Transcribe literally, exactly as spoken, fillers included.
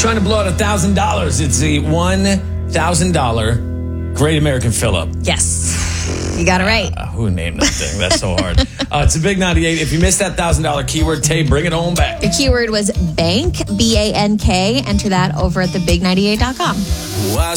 trying to blow out one thousand dollars. It's the one thousand dollars Great American Fill-Up. Yes. You got it right. Uh, who named that thing? That's so hard. Uh, it's a big ninety-eight. If you missed that one thousand dollars keyword, Tay, bring it on back. The keyword was bank, B A N K. Enter that over at the big ninety-eight dot com.